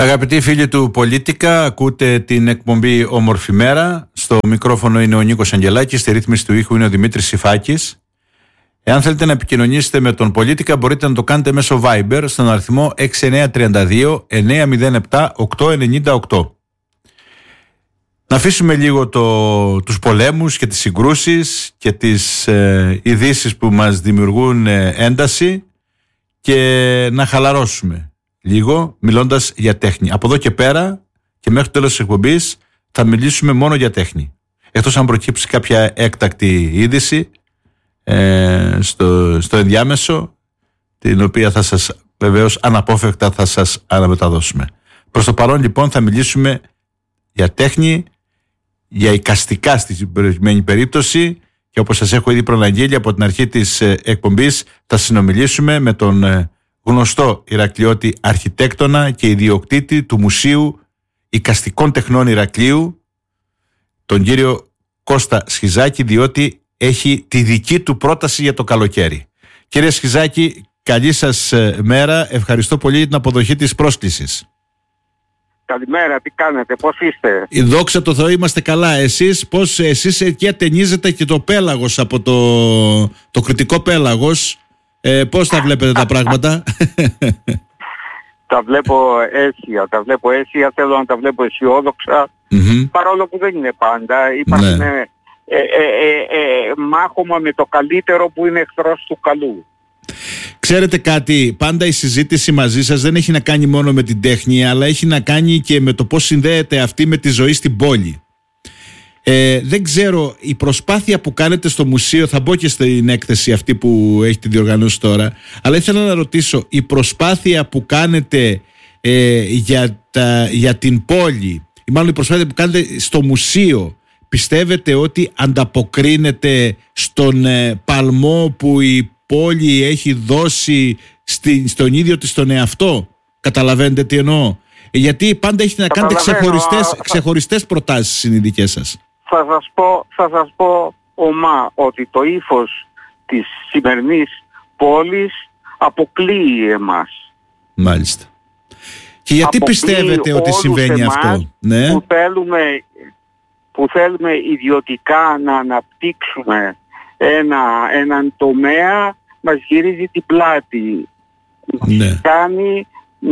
Αγαπητοί φίλοι του Πολίτικα, ακούτε την εκπομπή Όμορφη Μέρα. Στο μικρόφωνο είναι ο Νίκος Αγγελάκης, στη ρύθμιση του ήχου είναι ο Δημήτρης Σιφάκης. Εάν θέλετε να επικοινωνήσετε με τον Πολίτικα, μπορείτε να το κάνετε μέσω Viber στον αριθμό 6932 907 898. Να αφήσουμε λίγο τους πολέμους και τις συγκρούσεις και τις ειδήσεις που μας δημιουργούν ένταση και να χαλαρώσουμε λίγο μιλώντας για τέχνη. Από εδώ και πέρα και μέχρι το τέλος της εκπομπής θα μιλήσουμε μόνο για τέχνη. Εκτός αν προκύψει κάποια έκτακτη είδηση στο ενδιάμεσο, την οποία θα σας βεβαίως αναπόφευκτα θα σας αναμεταδώσουμε. Προς το παρόν λοιπόν θα μιλήσουμε για τέχνη, για εικαστικά στην προηγουμένη περίπτωση, και όπως σας έχω ήδη προαναγγείλει από την αρχή της εκπομπής, θα συνομιλήσουμε με τον γνωστό Ηρακλειώτη αρχιτέκτονα και ιδιοκτήτη του Μουσείου Εικαστικών Τεχνών Ηρακλείου, τον κύριο Κώστα Σχιζάκη, διότι έχει τη δική του πρόταση για το καλοκαίρι. Κύριε Σχιζάκη, καλή σας μέρα. Ευχαριστώ πολύ για την αποδοχή της πρόσκλησης. Καλημέρα, τι κάνετε, πώς είστε? Η δόξα τω Θεώ, είμαστε καλά. Εσείς εκεί ατενίζετε και το πέλαγος από το κριτικό πέλαγος. Πώς τα βλέπετε τα πράγματα? Τα βλέπω αίσια, θέλω να τα βλέπω αισιόδοξα, παρόλο που δεν είναι πάντα. Υπάρχει μάχωμα με το καλύτερο που είναι εχθρός του καλού. Ξέρετε κάτι, πάντα η συζήτηση μαζί σας δεν έχει να κάνει μόνο με την τέχνη, αλλά έχει να κάνει και με το πώς συνδέεται αυτή με τη ζωή στην πόλη. Δεν ξέρω, η προσπάθεια που κάνετε στο μουσείο, θα μπω και στην έκθεση αυτή που έχετε διοργανώσει τώρα, αλλά ήθελα να ρωτήσω, η προσπάθεια που κάνετε για την πόλη, ή μάλλον η προσπάθεια που κάνετε στο μουσείο, πιστεύετε ότι ανταποκρίνεται στον παλμό που η πόλη έχει δώσει στον ίδιο της τον εαυτό? Καταλαβαίνετε τι εννοώ? Γιατί πάντα έχετε να κάνετε ξεχωριστές προτάσεις, είναι οι δικές σας. Θα σας πω ομά ότι το ύφος της σημερινής πόλης αποκλείει εμάς. Μάλιστα. Και γιατί πιστεύετε ότι συμβαίνει αυτό? Ναι. Που θέλουμε ιδιωτικά να αναπτύξουμε έναν τομέα, μας γυρίζει την πλάτη. Ναι. Κάνει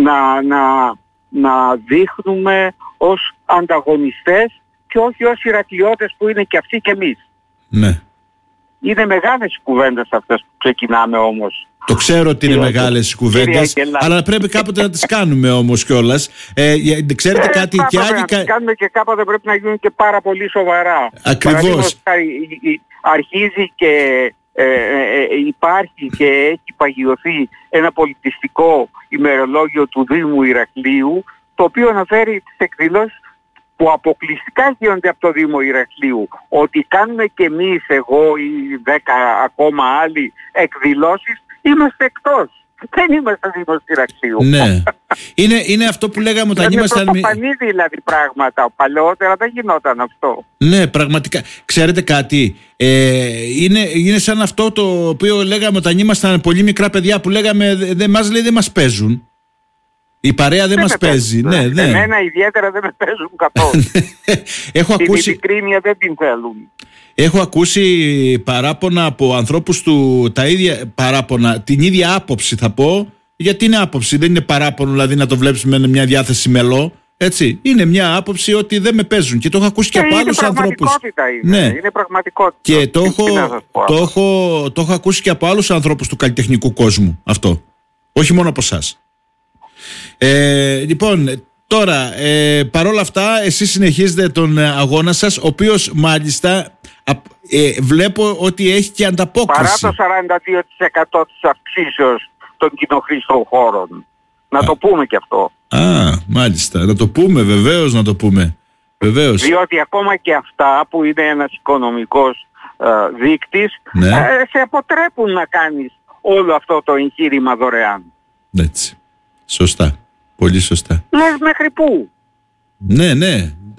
να δείχνουμε ως ανταγωνιστές και όχι ως Ηρακλειώτες που είναι και αυτοί και εμείς. Ναι. Είναι μεγάλες οι κουβέντες αυτές που ξεκινάμε όμως. Το ξέρω ότι είναι μεγάλες οι κουβέντες, αλλά πρέπει κάποτε να τις κάνουμε όμως κιόλας. Ξέρετε κάτι, και άλλοι... Να τις κάνουμε και κάποτε πρέπει να γίνουν και πάρα πολύ σοβαρά. Ακριβώς. Αρχίζει και υπάρχει και έχει παγιωθεί ένα πολιτιστικό ημερολόγιο του Δήμου Ηρακλείου, το οποίο αναφέρει τις εκδηλώσεις που αποκλειστικά γίνονται από το Δήμο Ηρακλείου. Ότι κάνουμε και εμείς, εγώ ή 10 ακόμα άλλοι εκδηλώσεις, είμαστε εκτός. Δεν είμαστε Δήμος Ηρακλείου. Ναι. Είναι αυτό που λέγαμε όταν ήμασταν... Είναι προφανή δηλαδή πράγματα. Παλαιότερα δεν γινόταν αυτό. Ναι, πραγματικά. Ξέρετε κάτι, είναι σαν αυτό το οποίο λέγαμε όταν ήμασταν πολύ μικρά παιδιά, που λέγαμε δεν μας παίζουν. Η παρέα δεν μας παίζει. Ναι. Εμένα ιδιαίτερα δεν με παίζουν καθόλου. Την ειλικρίνεια δεν την θέλουν. Έχω ακούσει παράπονα από ανθρώπους τα ίδια παράπονα, την ίδια άποψη θα πω, γιατί είναι άποψη, δεν είναι παράπονο δηλαδή να το βλέπεις με μια διάθεση μελό, έτσι. Είναι μια άποψη ότι δεν με παίζουν, και το έχω ακούσει και από άλλους ανθρώπους. Είναι πραγματικότητα. Και το έχω ακούσει και από άλλους ανθρώπους του καλλιτεχνικού κόσμου αυτό. Όχι μόνο από εσάς. Λοιπόν, τώρα παρόλα αυτά εσείς συνεχίζετε τον αγώνα σας, ο οποίος μάλιστα βλέπω ότι έχει και ανταπόκριση. Παρά το 42% της αυξήσεως των κοινοχρήστων χώρων. Να το πούμε και αυτό. Μάλιστα, να το πούμε, βεβαίως να το πούμε. Βεβαίως. Διότι ακόμα και αυτά που είναι ένας οικονομικός δείκτης, σε αποτρέπουν να κάνεις όλο αυτό το εγχείρημα δωρεάν. Έτσι. Σωστά. Πολύ σωστά. Λες μέχρι πού? Ναι.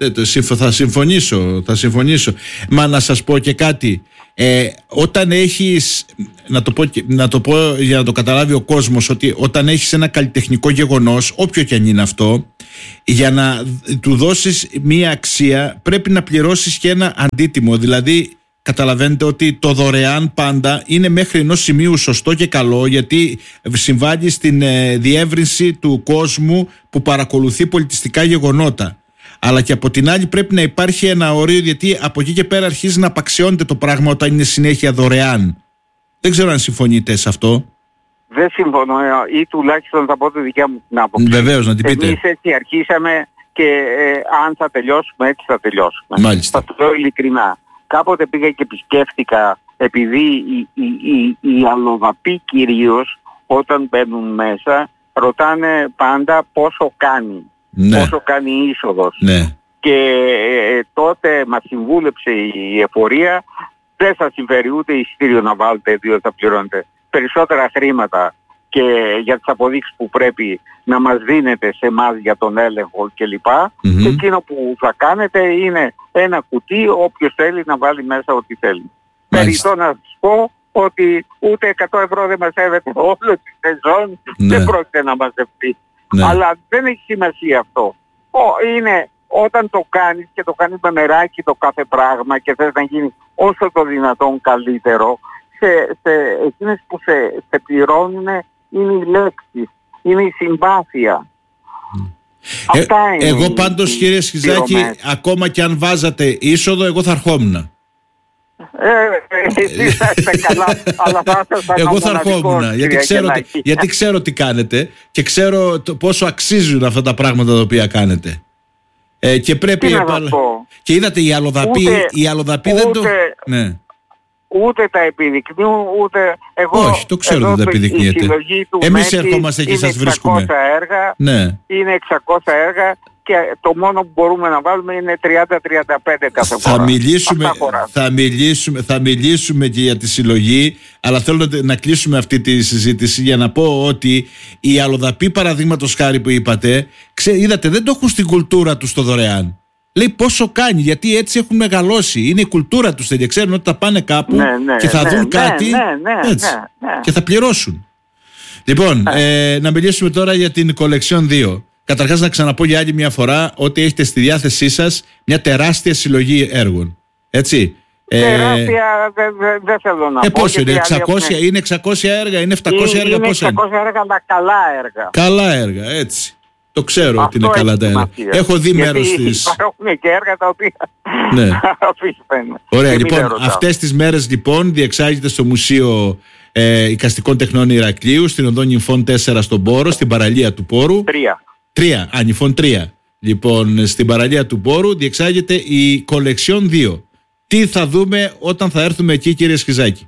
Θα συμφωνήσω. Μα να σας πω και κάτι. Όταν έχεις, να το πω για να το καταλάβει ο κόσμος, ότι όταν έχεις ένα καλλιτεχνικό γεγονός, όποιο και αν είναι αυτό, για να του δώσεις μία αξία πρέπει να πληρώσεις και ένα αντίτιμο. Δηλαδή καταλαβαίνετε ότι το δωρεάν πάντα είναι μέχρι ενός σημείου σωστό και καλό, γιατί συμβάλλει στην διεύρυνση του κόσμου που παρακολουθεί πολιτιστικά γεγονότα. Αλλά και από την άλλη πρέπει να υπάρχει ένα όριο, γιατί από εκεί και πέρα αρχίζει να απαξιώνεται το πράγμα όταν είναι συνέχεια δωρεάν. Δεν ξέρω αν συμφωνείτε σε αυτό. Δεν συμφωνώ, ή τουλάχιστον θα πω τη δικιά μου την άποψη. Βεβαίως, να την πείτε. Εμείς έτσι αρχίσαμε και αν θα τελειώσουμε έτσι θα τελειώσουμε. Μάλιστα. Θα το λέω ειλικρινά. Κάποτε πήγα και επισκέφτηκα, επειδή οι αλλοδαποί κυρίως όταν μπαίνουν μέσα ρωτάνε πάντα πόσο κάνει. Ναι. Πόσο κάνει η είσοδος. Ναι. Και τότε μας συμβούλεψε η εφορία, δεν σας συμφέρει ούτε εισιτήριο να βάλετε διότι θα πληρώνετε περισσότερα χρήματα και για τις αποδείξεις που πρέπει να μας δίνετε σε εμάς για τον έλεγχο κλπ. Και εκείνο που θα κάνετε είναι ένα κουτί, όποιος θέλει να βάλει μέσα ό,τι θέλει. Περιττό να σας πω ότι ούτε 100 ευρώ δεν μαζεύεται όλο τη σεζόν, δεν πρόκειται να μαζευτεί. Ναι. Αλλά δεν έχει σημασία αυτό. Είναι όταν το κάνεις και το κάνεις με μεράκι το κάθε πράγμα και θες να γίνει όσο το δυνατόν καλύτερο, εκείνες που σε πληρώνουν είναι οι λέξεις, είναι η συμπάθεια. Αυτά είναι. Εγώ πάντως κύριε Σχιζάκη, ακόμα και αν βάζατε είσοδο, εγώ θα ερχόμουν. Εσείς θα είστε καλά, αλλά θα ήσασταν εγώ θα ερχόμουν, γιατί ξέρω τι κάνετε και ξέρω πόσο αξίζουν αυτά τα πράγματα τα οποία κάνετε. Και πρέπει και είδατε οι αλλοδαποί δεν το... Ναι. Ούτε τα επιδεικνύουν, ούτε εγώ. Όχι, το ξέρω ότι τα επιδεικνύεται. Εμείς ερχόμαστε και σας βρίσκουμε. Είναι 600 έργα και το μόνο που μπορούμε να βάλουμε είναι 30-35 κάθε φορά. Θα μιλήσουμε και για τη συλλογή, αλλά θέλω να κλείσουμε αυτή τη συζήτηση για να πω ότι οι αλλοδαποί, παραδείγματος χάρη που είπατε, είδατε, δεν το έχουν στην κουλτούρα τους το δωρεάν. Λέει πόσο κάνει, γιατί έτσι έχουν μεγαλώσει. Είναι η κουλτούρα τους, δεν ξέρουν ότι θα πάνε κάπου και θα δουν κάτι και θα πληρώσουν. Λοιπόν, να μιλήσουμε τώρα για την Collection 2. Καταρχάς να ξαναπώ για άλλη μια φορά ότι έχετε στη διάθεσή σας μια τεράστια συλλογή έργων. Έτσι. Τεράστια δεν θέλω να πω. Πόσο είναι, 600, είναι 600 έργα, είναι 700 έργα, πόσα είναι? 600 έργα, αλλά καλά έργα. Καλά έργα, έτσι. Το ξέρω ότι είναι καλά τα έργα. Έχω δει μέρος της. Υπάρχουν και έργα τα οποία Ωραία, λοιπόν, αυτές τις μέρες λοιπόν διεξάγεται στο Μουσείο Εικαστικών Τεχνών Ηρακλείου, στην οδό Νυμφών 4 στον Πόρο, στην παραλία του Πόρου. 3. Νυμφών 3. Λοιπόν, στην παραλία του Πόρου διεξάγεται η Collection 2. Τι θα δούμε όταν θα έρθουμε εκεί, κύριε Σχιζάκη?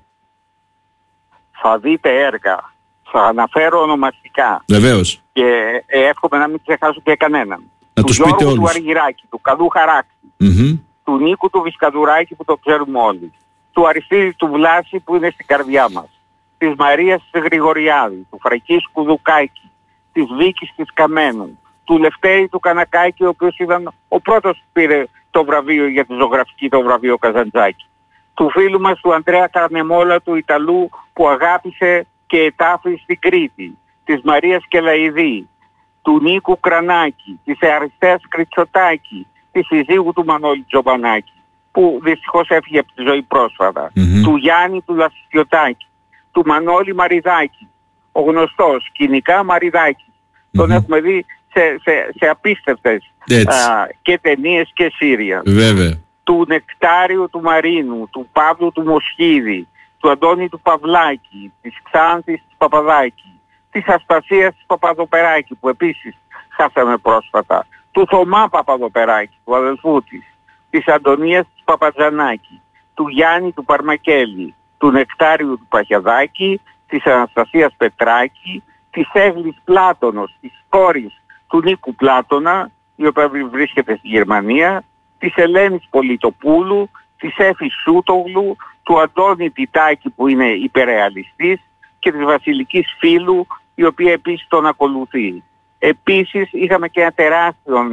Θα δείτε έργα. Θα αναφέρω ονομαστικά. Βεβαίως. Και εύχομαι να μην ξεχάσω και κανέναν. Να τους πείτε όλους. Του Αργυράκη, του Καλού Χαράκτη, του Νίκου του Βισκαδουράκη που το ξέρουμε όλοι, του Αριστίδη του Βλάση που είναι στην καρδιά μας, της Μαρίας της Γρηγοριάδη, του Φρακίσκου Δουκάκη, της Βίκης της Καμένου, του Λευτέρη του Κανακάκη, ο οποίος ήταν ο πρώτος που πήρε το βραβείο για τη ζωγραφική, το βραβείο Καζαντζάκη, του φίλου μας του Αντρέα Καρνεμόλα, του Ιταλού που αγάπησε και ετάφη στην Κρήτη, της Μαρίας Κελαϊδή, του Νίκου Κρανάκη, της Αριστείας Κριτσοτάκη, της συζύγου του Μανώλη Τζομπανάκη, που δυστυχώς έφυγε από τη ζωή πρόσφατα, του Γιάννη του Λασιωτάκη, του Μανώλη Μαριδάκη, ο γνωστός σκηνικά Μαριδάκη. Τον έχουμε δει σε απίστευτες και ταινίες και σύρια. Βέβαια. Του Νεκτάριου του Μαρίνου, του Παύλου του Μοσχίδη, του Αντώνη του Παυλάκη, της Ξάνθης της Παπαδάκη, της Αστασίας της Παπαδοπεράκη που επίσης χάσαμε πρόσφατα, του Θωμά Παπαδοπεράκη, του αδελφού της Αντωνίας της Παπατζανάκη, του Γιάννη του Παρμακέλη, του Νεκτάριου του Παχιαδάκη, της Αναστασίας Πετράκη, της Έγλης Πλάτωνος, της κόρης του Νίκου Πλάτωνα, η οποία βρίσκεται στη Γερμανία, της Ελένης Πολιτοπούλου, της Έφης Σούτογλου, του Αντώνη Τιτάκη που είναι υπερρεαλιστής και της Βασιλικής Φίλου, η οποία επίσης τον ακολουθεί. Επίσης είχαμε και ένα τεράστιο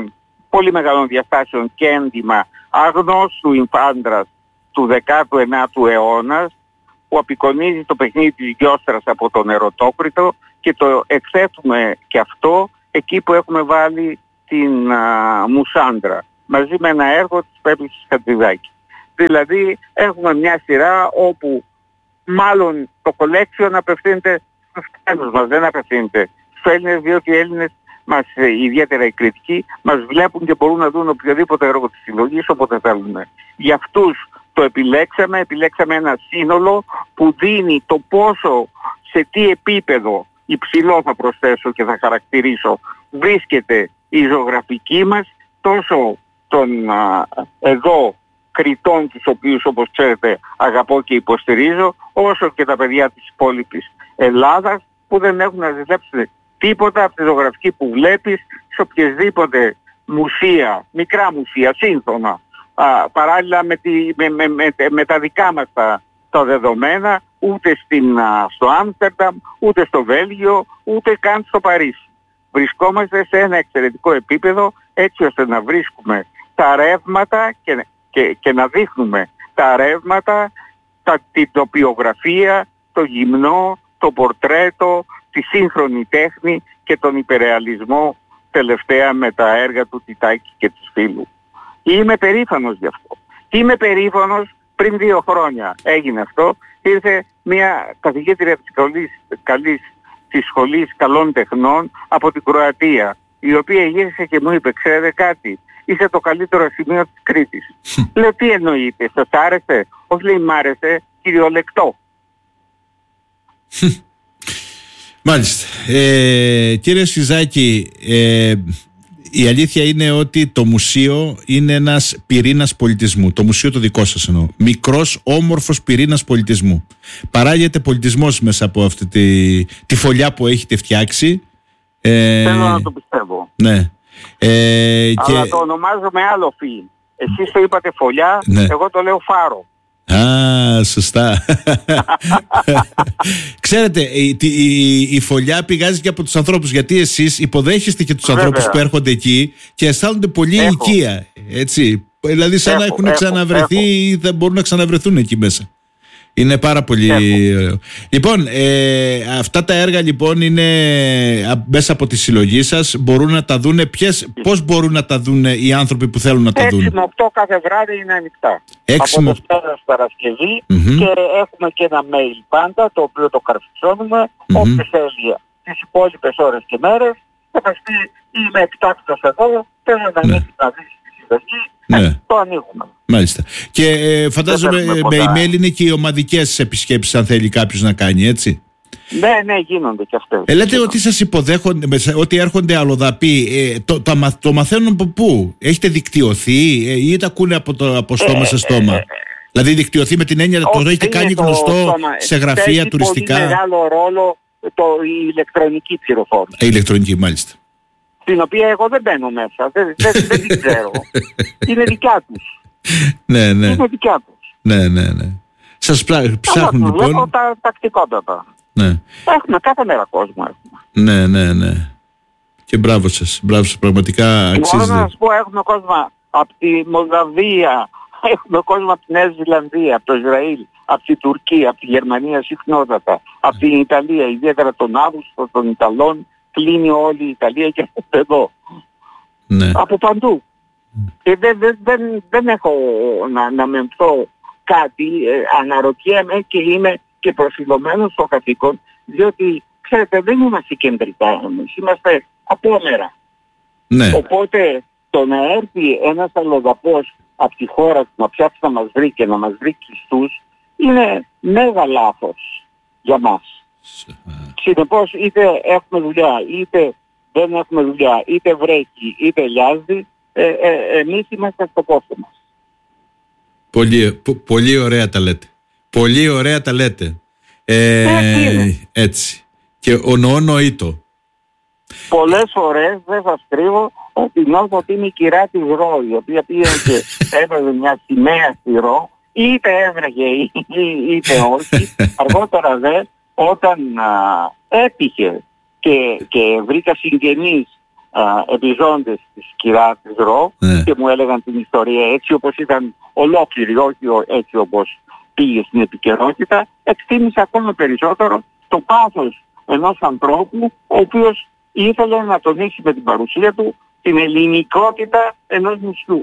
πολύ μεγάλων διαστάσεων και έντιμα αγνώστου ιμφάντρας του 19ου αιώνα, που απεικονίζει το παιχνίδι της Γιώστρας από τον Ερωτόκριτο, και το εκθέτουμε και αυτό εκεί που έχουμε βάλει την Μουσάντρα μαζί με ένα έργο της Πέπλης Χατζηδάκη. Δηλαδή έχουμε μια σειρά όπου μάλλον το collection απευθύνεται στους Έλληνες μας, δεν απευθύνεται στους Έλληνες, διότι οι Έλληνες μας, ιδιαίτερα οι κριτικοί, μας βλέπουν και μπορούν να δουν οποιοδήποτε έργο της συλλογής όποτε θέλουν. Για αυτούς το επιλέξαμε ένα σύνολο που δίνει το πόσο, σε τι επίπεδο υψηλό θα προσθέσω και θα χαρακτηρίσω, βρίσκεται η ζωγραφική μας, τόσο των εδώ Κριτών, τους οποίους όπως ξέρετε αγαπώ και υποστηρίζω, όσο και τα παιδιά της υπόλοιπης Ελλάδας, που δεν έχουν να ζηλέψουν τίποτα από τη ζωγραφική που βλέπεις σε οποιασδήποτε μουσεία, μικρά μουσεία, σύγχρονα, παράλληλα με τα δικά μας τα δεδομένα, ούτε στο Άμστερνταμ, ούτε στο Βέλγιο, ούτε καν στο Παρίσι. Βρισκόμαστε σε ένα εξαιρετικό επίπεδο, έτσι ώστε να βρίσκουμε τα ρεύματα και να δείχνουμε τα ρεύματα, την τοπιογραφία, το γυμνό, το πορτρέτο, τη σύγχρονη τέχνη και τον υπερρεαλισμό, τελευταία με τα έργα του Τιτάκη και του Φίλου. Είμαι περήφανος γι' αυτό. Είμαι περήφανος, πριν 2 χρόνια έγινε αυτό, ήρθε μια καθηγήτρια της σχολής καλών τεχνών από την Κροατία, η οποία γύρισε και μου είπε, ξέρετε κάτι, είσαι το καλύτερο σημείο της Κρήτης. Λέω, τι εννοείτε, σας άρεσε? Όχι, λέει, μ' άρεσε κυριολεκτό. Μάλιστα. Κύριε Σιζάκη, η αλήθεια είναι ότι το μουσείο είναι ένας πυρήνας πολιτισμού. Το μουσείο το δικό σας εννοώ. Μικρός, όμορφος πυρήνας πολιτισμού. Παράγεται πολιτισμός μέσα από αυτή τη φωλιά που έχετε φτιάξει. Θέλω να το πιστεύω. Ναι. Αλλά το ονομάζω με άλλο φι. Εσείς το είπατε φωλιά, ναι. Εγώ το λέω φάρο. Σωστά. Ξέρετε, η φωλιά πηγάζει και από τους ανθρώπους, γιατί εσείς υποδέχεστε και τους ανθρώπους που έρχονται εκεί και αισθάνονται πολύ οικία, έτσι. Δηλαδή σαν να έχουν ξαναβρεθεί ή δεν μπορούν να ξαναβρεθούν εκεί μέσα. Είναι πάρα πολύ ωραίο. Λοιπόν, αυτά τα έργα λοιπόν είναι μέσα από τη συλλογή σας. Μπορούν να τα δούνε. Πώς μπορούν να τα δούνε οι άνθρωποι που θέλουν να τα δουν? 6 με 8 κάθε βράδυ είναι ανοιχτά. 6 από Δευτέρα Παρασκευή και έχουμε και ένα mail πάντα, το οποίο το καρφιτσώνουμε. Όποιος θέλει τις υπόλοιπες ώρες και μέρες θα μας πει, είμαι εκτάκτος εδώ, θέλω να ανοίξει να δεις τη συλλογή. Το ανοίγουμε. Μάλιστα. Και φαντάζομαι με email είναι και οι ομαδικές επισκέψεις, αν θέλει κάποιος να κάνει, έτσι. Ναι, γίνονται και αυτές. Λέτε ότι σας υποδέχονται, ότι έρχονται αλλοδαποί. Το μαθαίνουν από πού? Έχετε δικτυωθεί ή τα ακούνε από στόμα σε στόμα? Δηλαδή δικτυωθεί με την έννοια, το έχετε κάνει γνωστό σε γραφεία τουριστικά? Έχει πολύ μεγάλο ρόλο η ηλεκτρονική πληροφόρηση. Η ηλεκτρονική, μάλιστα. Την οποία εγώ δεν μπαίνω μέσα, δεν την ξέρω. Είναι δικιά τους. Ναι. Είναι δικιά τους. Ναι. Σας ψάχνουν λοιπόν. Βλέπω τα τακτικότατα. Ναι. Έχουμε κάθε μέρα κόσμο. Ναι. Και μπράβο σας, πραγματικά αξίζεται. Μπορώ να σας πω, έχουμε κόσμο από τη Μολδαβία, έχουμε κόσμο από τη Νέα Ζηλανδία, από το Ισραήλ, από τη Τουρκία, από τη Γερμανία συχνότατα, από την Ιταλία, ιδιαίτερα τον Αύγουστο των Ιταλών, κλείνει όλη η Ιταλία και αυτό εδώ. Ναι. Από παντού. Και δεν έχω να μεμφθώ κάτι, αναρωτιέμαι και είμαι και προσιλωμένος στο καθήκον, διότι ξέρετε δεν είμαστε κεντρικά εμείς, είμαστε απόμερα. Ναι. Οπότε το να έρθει ένας αλλοδαπός από τη χώρα του να ψάξει να μας βρει και να μας βρει κλειστούς είναι μέγα λάθος για μας. Συνεπώς είτε έχουμε δουλειά, είτε δεν έχουμε δουλειά, είτε βρέχει, είτε λιάζει, εμείς είμαστε στο πόστο μας. Πολύ ωραία τα λέτε. Πολύ ωραία τα λέτε. Έτσι. Και νοήτο. Πολλές φορές δεν σας κρύβω ότι νιώθω ότι είναι η κυρά της Ρο, η οποία πήγαινε και έβαζε μια σημαία στη Ρο, είτε έβρεγε είτε όχι. Αργότερα όταν έτυχε και βρήκα συγγενείς επιζώντες της κυράς της Ρο και μου έλεγαν την ιστορία έτσι όπως ήταν ολόκληρη, όχι έτσι όπως πήγε στην επικαιρότητα. Εκτίμησα ακόμα περισσότερο το πάθος ενός ανθρώπου ο οποίος ήθελε να τονίσει με την παρουσία του την ελληνικότητα ενός νησιού.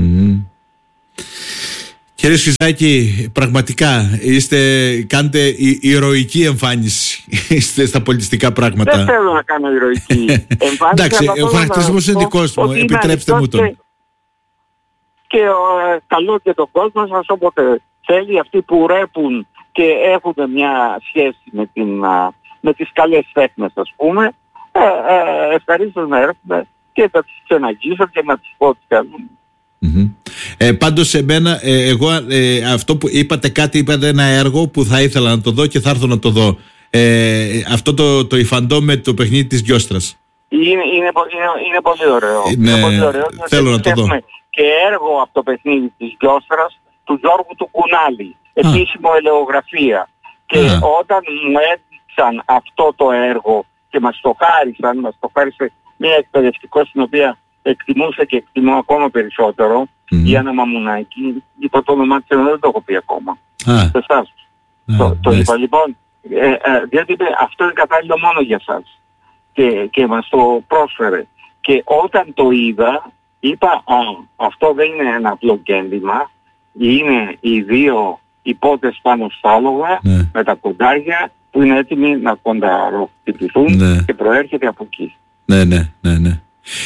Κύριε Σχιζάκη, πραγματικά κάνετε ηρωική εμφάνιση στα πολιτιστικά πράγματα. Δεν θέλω να κάνω ηρωική εμφάνιση. Εντάξει, ο χαρακτηρισμός είναι δικός μου, επιτρέψτε μου τον. Και καλό και τον κόσμο σας όποτε θέλει, αυτοί που ρέπουν και έχουν μια σχέση με τις καλές τέχνες, ας πούμε, ευχαρίστως να έρθουμε και να τις ξεναγγίσω και να τις πω τι κάνουν. Πάντως εμένα, εγώ αυτό που είπατε ένα έργο που θα ήθελα να το δω και θα έρθω να το δω, αυτό το υφαντό με το παιχνίδι της Γιώστρας. Είναι πολύ ωραίο. Είναι πολύ ωραίο. Θέλω να το δω. Και έργο από το παιχνίδι της Γιώστρας του Γιώργου του Κουνάλη, επίσημο ελαιογραφία. Και όταν μου έδειξαν αυτό το έργο και μας το χάρισε μια εκπαιδευτικός την οποία εκτιμούσα και εκτιμώ ακόμα περισσότερο, η Άννα Μαμουνάκη, είπα το όνομά της, δεν το έχω πει ακόμα. Σε εσάς. Το είπα λοιπόν, διότι είπε αυτό είναι κατάλληλο μόνο για σας. Και μας το πρόσφερε. Και όταν το είδα, είπα, αυτό δεν είναι ένα απλό κέντημα, είναι οι δύο υπότες πάνω στα άλογα με τα κοντάρια που είναι έτοιμοι να κονταροχτυπηθούν και προέρχεται από εκεί. Ναι.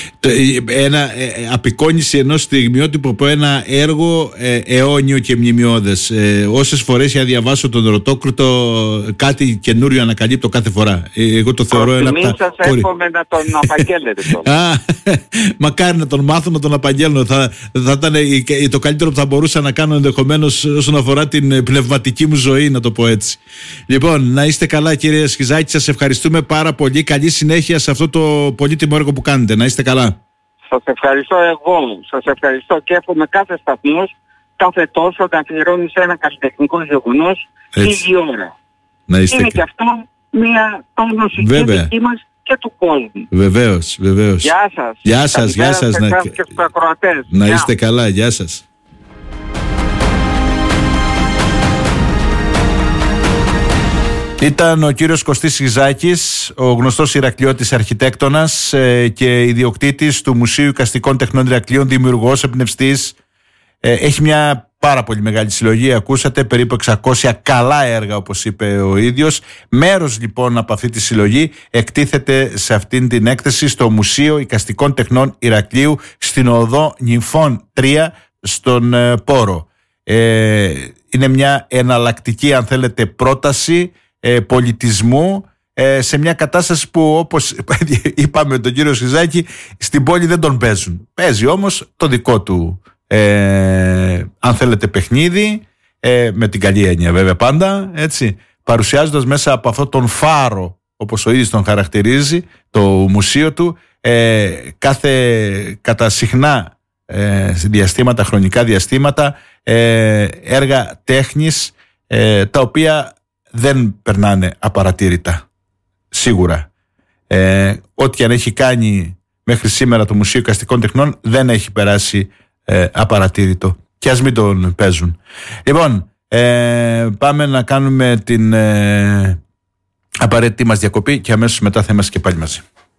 Απεικόνιση ενός στιγμιότυπου από ένα έργο αιώνιο και μνημειώδες. Όσες φορές για να διαβάσω τον Ρωτόκρουτο κάτι καινούριο ανακαλύπτω κάθε φορά. Εγώ το θεωρώ ένα από τα... Σας εύχομαι να τον απαγγέλλετε τώρα. Μακάρι να τον μάθω να τον απαγγέλνω. Θα ήταν το καλύτερο που θα μπορούσα να κάνω ενδεχομένως όσον αφορά την πνευματική μου ζωή, να το πω έτσι. Λοιπόν, να είστε καλά κύριε Σχιζάκη, σας ευχαριστούμε πάρα πολύ. Καλή συνέχεια σε αυτό το πολύτιμο έργο που κάνετε. Να είστε καλά. Σας ευχαριστώ εγώ. Σας ευχαριστώ και εύχομαι κάθε σταθμός κάθε τόσο να αφιερώνει σε ένα καλλιτεχνικό γεγονός λίγη ώρα. Να είστε είναι και αυτό μια τόνωση και δική μας και του κόσμου. Βεβαίως. Γεια σας. Γεια σας. Και στους ακροατές. Να είστε καλά. Γεια σας. Ήταν ο κύριος Κωστής Σχιζάκης, ο γνωστός Ηρακλειώτης αρχιτέκτονας και ιδιοκτήτης του Μουσείου Εικαστικών Τεχνών Ηρακλείων, δημιουργός, εμπνευστής. Έχει μια πάρα πολύ μεγάλη συλλογή, ακούσατε, περίπου 600 καλά έργα όπως είπε ο ίδιος. Μέρος λοιπόν από αυτή τη συλλογή εκτίθεται σε αυτήν την έκθεση στο Μουσείο Εικαστικών Τεχνών Ηρακλείου στην οδό Νυμφών 3 στον Πόρο. Είναι μια εναλλακτική, αν θέλετε, πρόταση πολιτισμού σε μια κατάσταση που, όπως είπαμε τον κύριο Σχιζάκη, στην πόλη δεν τον παίζουν. Παίζει όμως το δικό του αν θέλετε παιχνίδι, με την καλή έννοια βέβαια πάντα, έτσι, παρουσιάζοντας μέσα από αυτό τον φάρο, όπως ο ίδιος τον χαρακτηρίζει, το μουσείο του, κατά συχνά διαστήματα, χρονικά διαστήματα, έργα τέχνης τα οποία δεν περνάνε απαρατήρητα, σίγουρα. Ό,τι αν έχει κάνει μέχρι σήμερα το Μουσείο Εικαστικών Τεχνών δεν έχει περάσει απαρατήρητο, και ας μην τον παίζουν. Λοιπόν, πάμε να κάνουμε την απαραίτητη μας διακοπή και αμέσως μετά θα είμαστε και πάλι μαζί.